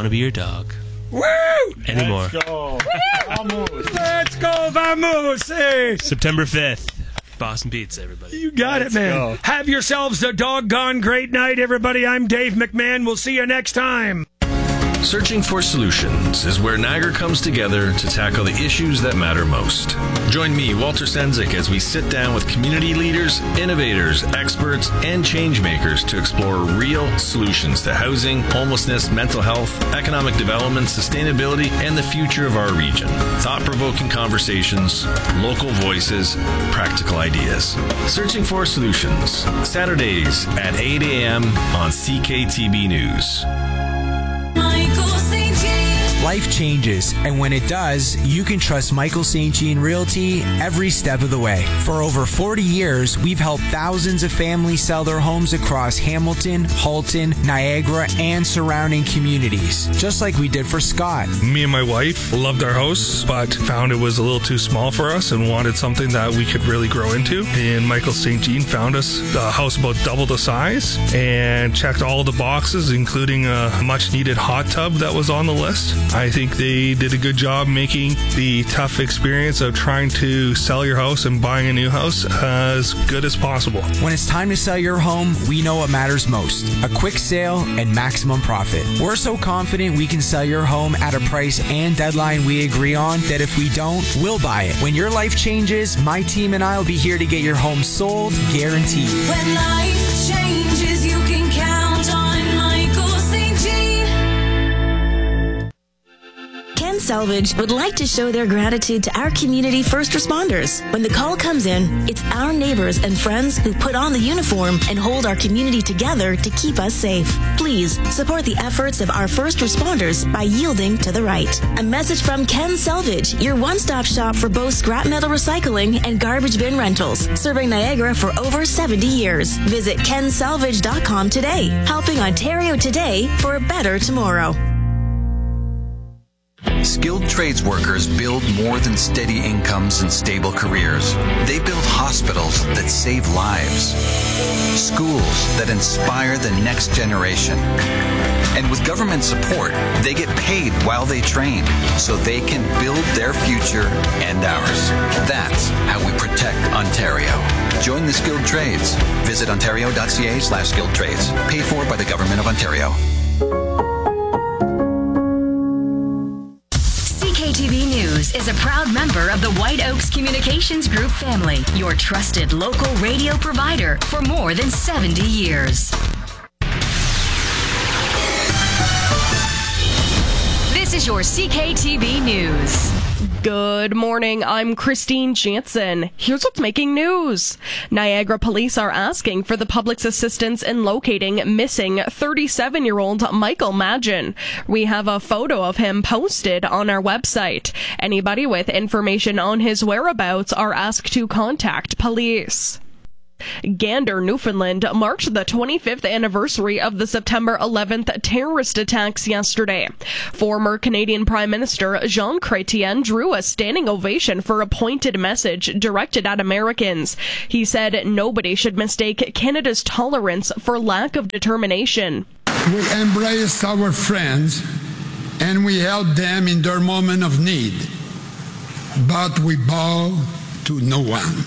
want to be your dog. Woo! Anymore. Let's go. Vamos. Let's go, vamos! Hey. September 5th. Boston Pizza, everybody. You got it, man. go. Have yourselves a doggone great night, everybody. I'm Dave McMahon. We'll see you next time. Searching for Solutions is where Niagara comes together to tackle the issues that matter most. Join me, Walter Sendzik, as we sit down with community leaders, innovators, experts, and change makers to explore real solutions to housing, homelessness, mental health, economic development, sustainability, and the future of our region. Thought-provoking conversations, local voices, practical ideas. Searching for Solutions, Saturdays at 8 a.m. on CKTB News. Life changes, and when it does, you can trust Michael St. Jean Realty every step of the way. For over 40 years, we've helped thousands of families sell their homes across Hamilton, Halton, Niagara, and surrounding communities, just like we did for Scott. Me and my wife loved our house, but found it was a little too small for us and wanted something that we could really grow into. And Michael St. Jean found us a house about double the size and checked all the boxes, including a much-needed hot tub that was on the list. I think they did a good job making the tough experience of trying to sell your house and buying a new house as good as possible. When it's time to sell your home, we know what matters most: a quick sale and maximum profit. We're so confident we can sell your home at a price and deadline we agree on that if we don't, we'll buy it. When your life changes, my team and I will be here to get your home sold, guaranteed. When life changes, you can count on Michael St. Jean. Ken Salvage would like to show their gratitude to our community first responders. When the call comes in, it's our neighbors and friends who put on the uniform and hold our community together to keep us safe. Please support the efforts of our first responders by yielding to the right. A message from Ken Salvage, your one-stop shop for both scrap metal recycling and garbage bin rentals, serving Niagara for over 70 years. Visit kensalvage.com today, helping Ontario today for a better tomorrow. Skilled trades workers build more than steady incomes and stable careers. They build hospitals that save lives, schools that inspire the next generation. And with government support, they get paid while they train so they can build their future and ours. That's how we protect Ontario. Join the skilled trades. Visit ontario.ca/skilled trades. Paid for by the Government of Ontario. CKTB News is a proud member of the White Oaks Communications Group family, your trusted local radio provider for more than 70 years. This is your CKTB News. Good morning, I'm Christine Jansen. Here's what's making news. Niagara police are asking for the public's assistance in locating missing 37-year-old Michael Magin. We have a photo of him posted on our website. Anybody with information on his whereabouts are asked to contact police. Gander, Newfoundland marked the 25th anniversary of the September 11th terrorist attacks yesterday. Former Canadian Prime Minister Jean Chrétien drew a standing ovation for a pointed message directed at Americans. He said nobody should mistake Canada's tolerance for lack of determination. We embraced our friends and we helped them in their moment of need, but we bow to no one.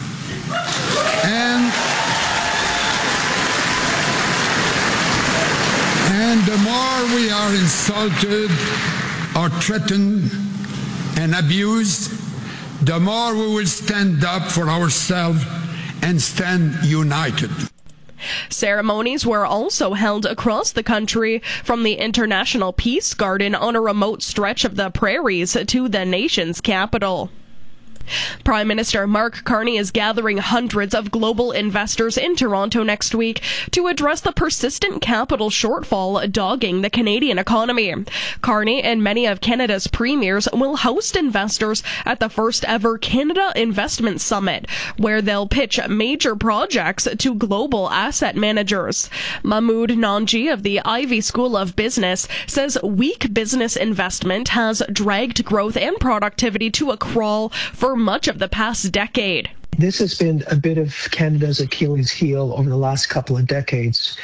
And the more we are insulted or threatened and abused, the more we will stand up for ourselves and stand united. Ceremonies were also held across the country, from the International Peace Garden on a remote stretch of the prairies to the nation's capital. Prime Minister Mark Carney is gathering hundreds of global investors in Toronto next week to address the persistent capital shortfall dogging the Canadian economy. Carney and many of Canada's premiers will host investors at the first ever Canada Investment Summit, where they'll pitch major projects to global asset managers. Mahmoud Nanji of the Ivy School of Business says weak business investment has dragged growth and productivity to a crawl for much of the past decade. This has been a bit of Canada's Achilles heel over the last couple of decades.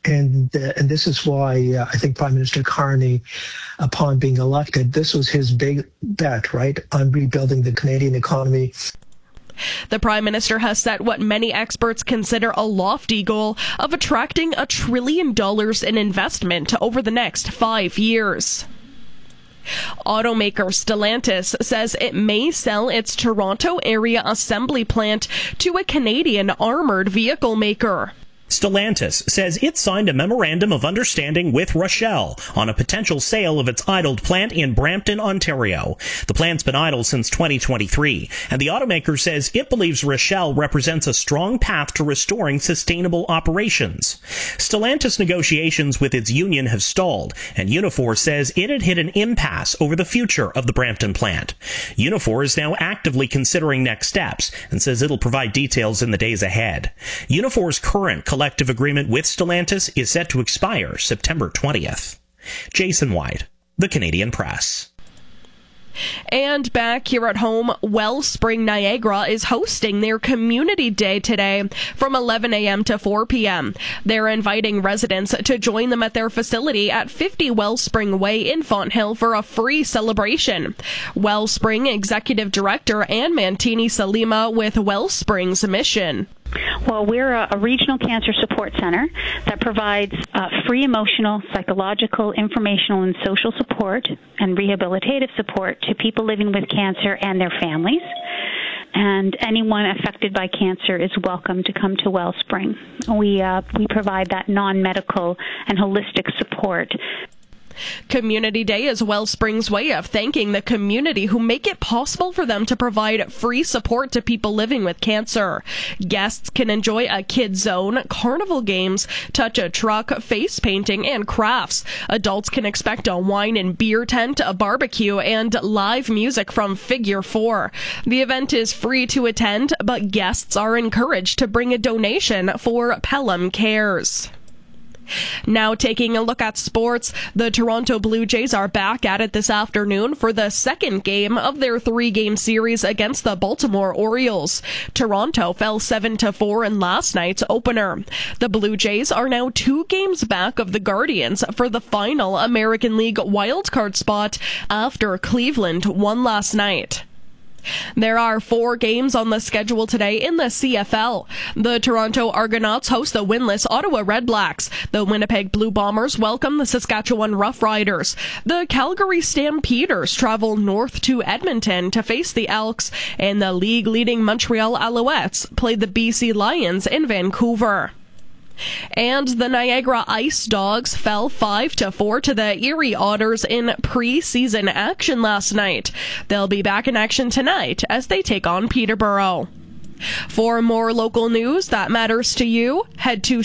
And this is why I think Prime Minister Carney, upon being elected, this was his big bet, right, on rebuilding the Canadian economy. The Prime Minister has set what many experts consider a lofty goal of attracting $1 trillion in investment over the next 5 years. Automaker Stellantis says it may sell its Toronto area assembly plant to a Canadian armored vehicle maker. Stellantis says it signed a memorandum of understanding with Rochelle on a potential sale of its idled plant in Brampton, Ontario. The plant's been idle since 2023, and the automaker says it believes Rochelle represents a strong path to restoring sustainable operations. Stellantis negotiations with its union have stalled, and Unifor says it had hit an impasse over the future of the Brampton plant. Unifor is now actively considering next steps and says it'll provide details in the days ahead. Unifor's current collective agreement with Stellantis is set to expire September 20th. Jason White, The Canadian Press. And back here at home, Wellspring Niagara is hosting their Community Day today from 11 a.m. to 4 p.m. They're inviting residents to join them at their facility at 50 Wellspring Way in Fonthill for a free celebration. Wellspring Executive Director Ann Mantini Salima with Wellspring's mission. Well, we're a regional cancer support center that provides free emotional, psychological, informational, and social support and rehabilitative support to people living with cancer and their families. And anyone affected by cancer is welcome to come to Wellspring. We provide that non-medical and holistic support. Community Day is Wellspring's way of thanking the community who make it possible for them to provide free support to people living with cancer. Guests can enjoy a kids zone, carnival games, touch a truck, face painting, and crafts. Adults can expect a wine and beer tent, a barbecue, and live music from Figure 4. The event is free to attend, but guests are encouraged to bring a donation for Pelham Cares. Now taking a look at sports, the Toronto Blue Jays are back at it this afternoon for the second game of their 3-game series against the Baltimore Orioles. Toronto fell 7-4 in last night's opener. The Blue Jays are now 2 games back of the Guardians for the final American League wildcard spot after Cleveland won last night. There are 4 games on the schedule today in the CFL. The Toronto Argonauts host the winless Ottawa Redblacks. The Winnipeg Blue Bombers welcome the Saskatchewan Roughriders. The Calgary Stampeders travel north to Edmonton to face the Elks, and the league-leading Montreal Alouettes play the BC Lions in Vancouver. And the Niagara Ice Dogs fell 5-4 to the Erie Otters in preseason action last night. They'll be back in action tonight as they take on Peterborough. For more local news that matters to you, head to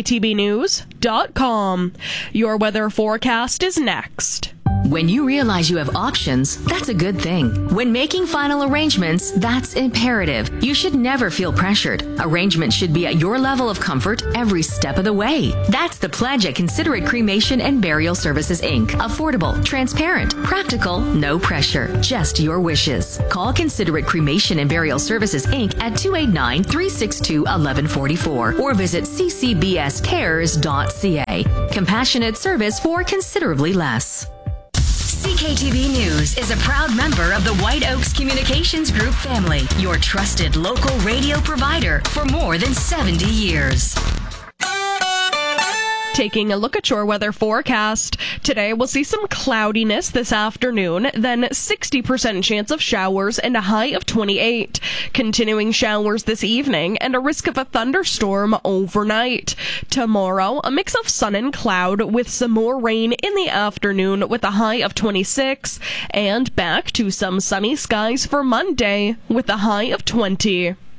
cktbnews.com. Your weather forecast is next. When you realize you have options, that's a good thing. When making final arrangements, that's imperative. You should never feel pressured. Arrangements should be at your level of comfort every step of the way. That's the pledge at Considerate Cremation and Burial Services, Inc. Affordable, transparent, practical, no pressure, just your wishes. Call Considerate Cremation and Burial Services, Inc. at 289-362-1144 or visit ccbscares.ca. Compassionate service for considerably less. CKTB News is a proud member of the White Oaks Communications Group family, your trusted local radio provider for more than 70 years. Taking a look at your weather forecast. Today we'll see some cloudiness this afternoon, then 60% chance of showers and a high of 28. Continuing showers this evening and a risk of a thunderstorm overnight. Tomorrow, a mix of sun and cloud with some more rain in the afternoon with a high of 26. And back to some sunny skies for Monday with a high of 20.